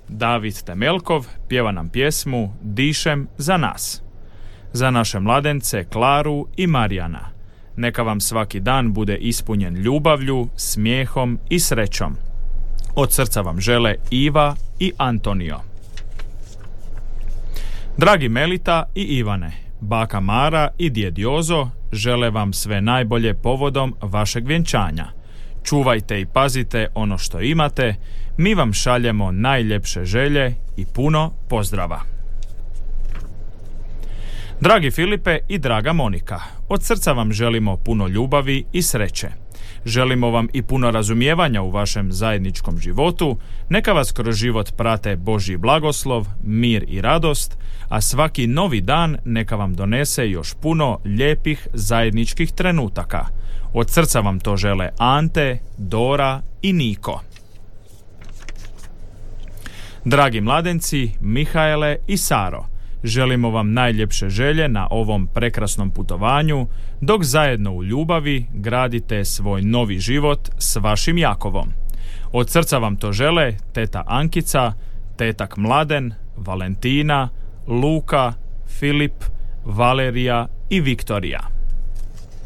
David Temelkov pjeva nam pjesmu Dišem za nas. Za naše mladence Klaru i Marijana. Neka vam svaki dan bude ispunjen ljubavlju, smijehom i srećom. Od srca vam žele Iva i Antonio. Dragi Melita i Ivane, baka Mara i djed Jozo žele vam sve najbolje povodom vašeg vjenčanja. Čuvajte i pazite ono što imate, mi vam šaljemo najljepše želje i puno pozdrava. Dragi Filipe i draga Monika, od srca vam želimo puno ljubavi i sreće. Želimo vam i puno razumijevanja u vašem zajedničkom životu, neka vas kroz život prate Božji blagoslov, mir i radost, a svaki novi dan neka vam donese još puno lijepih zajedničkih trenutaka. Od srca vam to žele Ante, Dora i Niko. Dragi mladenci, Mihaele i Saro, želimo vam najljepše želje na ovom prekrasnom putovanju, dok zajedno u ljubavi gradite svoj novi život s vašim Jakovom. Od srca vam to žele teta Ankica, tetak Mladen, Valentina, Luka, Filip, Valerija i Viktorija.